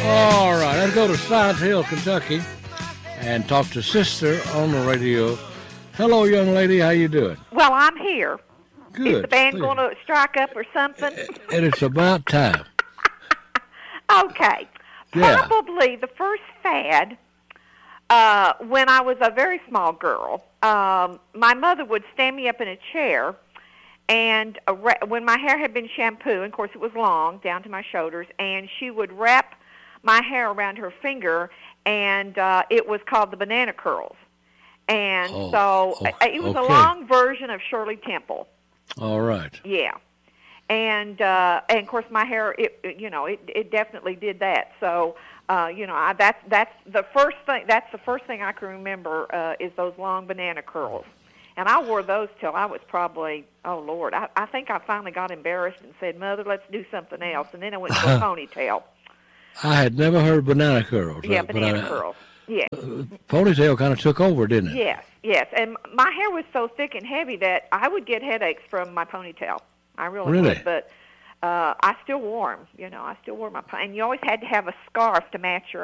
All right, let's go to Science Hill, Kentucky, and talk to Sister on the radio. Hello, young lady. How you doing? Well, I'm here. Good. Is the band going to strike up or something? And it's about time. Okay. Yeah. Probably the first fad when I was a very small girl. My mother would stand me up in a chair, and when my hair had been shampooed, and of course it was long, down to my shoulders, and she would wrap my hair around her finger, and it was called the banana curls. And it was a long version of Shirley Temple. All right. Yeah. And of course my hair, it definitely did that. So, that's the first thing. That's the first thing I can remember is those long banana curls. And I wore those till I was probably, oh Lord, I think I finally got embarrassed and said, Mother, let's do something else. And then I went to a ponytail. I had never heard banana curls. Yeah, banana curls. Yeah. Ponytail kind of took over, didn't it? Yes. And my hair was so thick and heavy that I would get headaches from my ponytail. I really would. But I still wore them. I still wore my and you always had to have a scarf to match your